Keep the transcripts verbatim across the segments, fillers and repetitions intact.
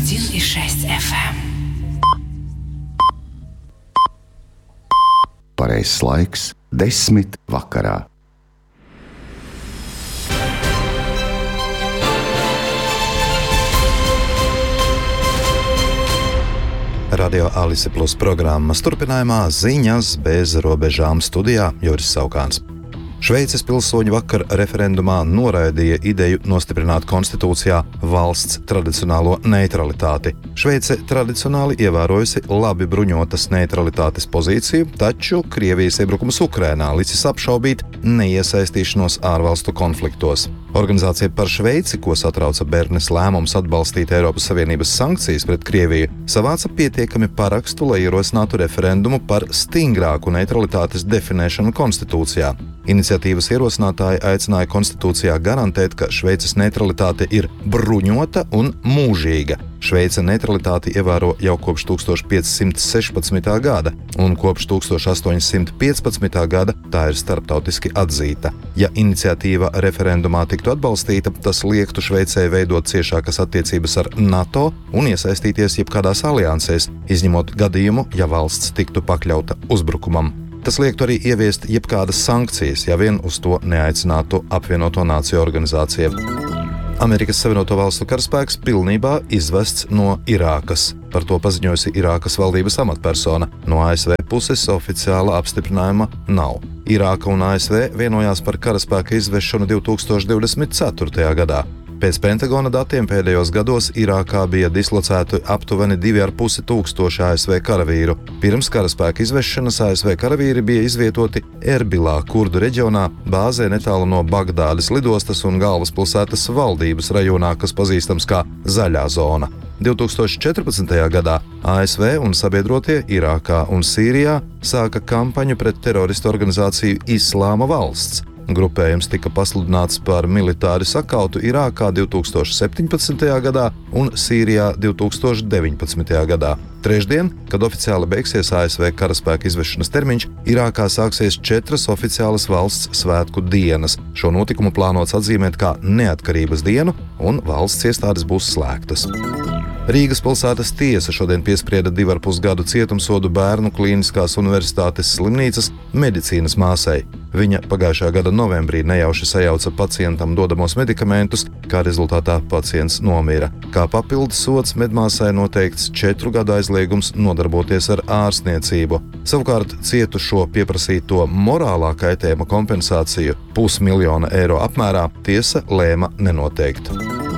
один и шесть эф эм. Pareizs laiks desmit vakarā. Radio Alise Plus programmas turpinājumā ziņas bez robežām studijā Juris Saukāns. Šveices pilsoņi vakar referendumā noraidīja ideju nostiprināt konstitūcijā valsts tradicionālo neutralitāti. Šveice tradicionāli ievērojusi labi bruņotas neutralitātes pozīciju, taču Krievijas iebrukums Ukrainā licis apšaubīt neiesaistīšanos ārvalstu konfliktos. Organizācija par Šveici, ko satrauca Bernes lēmums atbalstīt Eiropas Savienības sankcijas pret Krieviju, savāca pietiekami parakstu, lai ierosinātu referendumu par stingrāku neutralitātes definēšanu konstitūcijā. Iniciatīvas ierosinātāji aicināja konstitūcijā garantēt, ka Šveices neutralitāte ir bruņota un mūžīga. Šveice neutralitāti ievēro jau kopš tūkstoš piecsimt sešpadsmitā gada, un kopš tūkstoš astoņsimt piecpadsmitā gada tā ir starptautiski atzīta. Ja iniciatīva referendumā tiktu atbalstīta, tas liektu Šveicei veidot ciešākas attiecības ar NATO un iesaistīties jebkādās aliansēs, izņemot gadījumu, ja valsts tiktu pakļauta uzbrukumam. Tas liektu arī ieviest jebkādas sankcijas, ja vien uz to neaicinātu apvienoto nāciju organizācija. Amerikas Savienoto Valstu karaspēks pilnībā izvests no Irākas. Par to paziņojusi Irākas valdības amatpersona. No A S V puses oficiāla apstiprinājuma nav. Irāka un A S V vienojās par karaspēka izvešanu divtūkstoš divdesmit ceturtajā gadā. Pēc Pentagona datiem pēdējos gados Irākā bija dislocēti aptuveni divi ar pusi tūkstoši A S V karavīru. Pirms karaspēka izvešanas A S V karavīri bija izvietoti Erbilā, Kurdu reģionā, bāzē netālu no Bagdādas lidostas un galvaspilsētas valdības rajonā, kas pazīstams kā Zaļā zona. divtūkstoš četrpadsmitajā gadā A S V un sabiedrotie Irākā un Sīrijā sāka kampaņu pret teroristu organizāciju Islāma valsts. Grupējums tika pasludināts par militāri sakautu Irākā divtūkstoš septiņpadsmitajā gadā un Sīrijā divtūkstoš deviņpadsmitajā gadā. Trešdien, kad oficiāli beigsies A S V karaspēka izvešanas termiņš, Irākā sāksies četras oficiālas valsts svētku dienas. Šo notikumu plānots atzīmēt kā neatkarības dienu, un valsts iestādes būs slēgtas. Rīgas pilsētas tiesa šodien piesprieda divu ar pus gadu cietumsodu Bērnu Klīniskās universitātes slimnīcas medicīnas māsai. Viņa pagājušā gada novembrī nejauši sajauca pacientam dodamos medikamentus, kā rezultātā pacients nomira. Kā papildus sods medmāsai noteikts četru gadu aizliegums nodarboties ar ārstniecību. Savukārt cietušo pieprasīto morālā kaitējuma kompensāciju pusmiljona eiro apmērā tiesa lēma nenoteikt.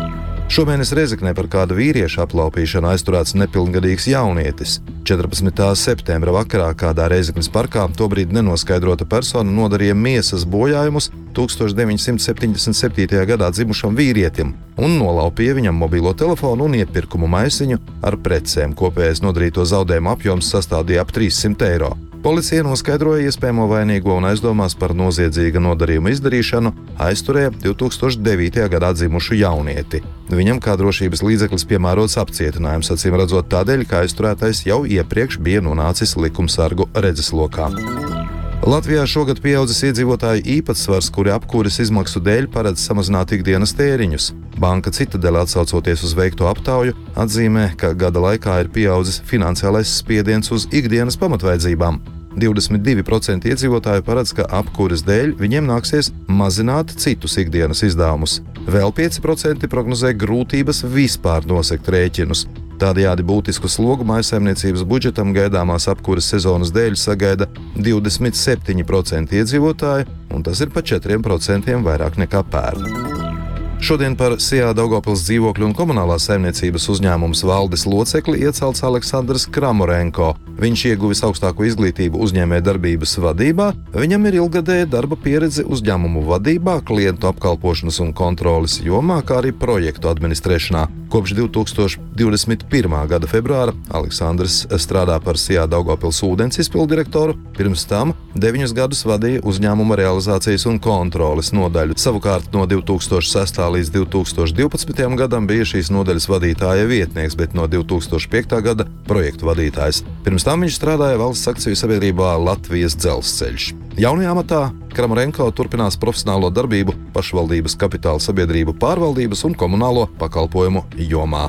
Šomēnes Rēzeknē par kādu vīriešu aplaupīšanu aizturēts nepilngadīgs jaunietis. četrpadsmitā septembra vakarā kādā Rēzeknes parkā tobrīd nenoskaidrota persona nodarīja miesas bojājumus tūkstoš deviņsimt septiņdesmit septītajā gadā dzimušam vīrietim un nolaupīja viņam mobilo telefonu un iepirkumu maisiņu ar precēm. Kopējais nodarīto zaudējumu apjoms sastādīja ap trīssimt eiro. Policija noskaidroja iespējamo vainīgo un aizdomās par noziedzīga nodarījuma izdarīšanu aizturēja divtūkstoš devītajā gadā dzimušu jaunieti. Viņam kā drošības līdzeklis piemērots apcietinājums, acīm redzot tādēļ, ka aizturētais jau iepriekš bija nonācis likumsargu redzeslokā. Latvijā šogad pieaudzis iedzīvotāju īpatsvars, kuri apkūres izmaksu dēļ paredz samazināt ikdienas tēriņus. Banka Citadele, atsaucoties uz veikto aptauju, atzīmē, ka gada laikā ir pieaudzis finansiālais spiediens uz ikdienas pamatvajadzībām. divdesmit divi procenti iedzīvotāju paredz, ka apkūres dēļ viņiem nāksies mazināt citus ikdienas izdevumus. Vēl pieci procenti prognozē grūtības vispār nosekt rēķinus. Tādējādi būtisku slogu mājsaimniecības budžetam gaidāmās apkūres sezonas dēļ sagaida divdesmit septiņi procenti iedzīvotāju, un tas ir pa četriem procentiem vairāk nekā pērn. Šodien par Sijā Daugavpils dzīvokļu un komunālās saimniecības uzņēmums valdes locekli iecelts Aleksandrs Kramorenko. Viņš ieguvis augstāko izglītību uzņēmējdarbības vadībā, viņam ir ilgadēja darba pieredze uzņēmumu vadībā, klientu apkalpošanas un kontroles jomā, kā arī projektu administrēšanā. Kopš divtūkstoš divdesmit pirmā gada februāra Aleksandrs strādā par Sijā Daugavpils ūdens izpilddirektoru, pirms tam deviņus gadus vadīja uzņēmuma realizācijas un kontroles nodaļu. Savukārt no divtūkstoš sestā līdz divtūkstoš divpadsmitajam gadam bija šīs nodaļas vadītāja vietnieks, bet no divtūkstoš piektā gada projektu vadītājs. Pirms tam viņš strādāja valsts akciju sabiedrībā Latvijas dzelzceļš. Jaunajā amatā Kramorenko turpinās profesionālo darbību pašvaldības kapitāla sabiedrību pārvaldības un komunālo pakalpojumu jomā.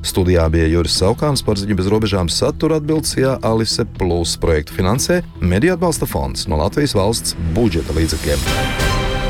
Studijā bija Juris Saukāns, par ziņu bez robežām satura atbildsījā Alise Plus projektu finansē Mediju atbalsta fonds no Latvijas valsts budžeta līdzekļiem.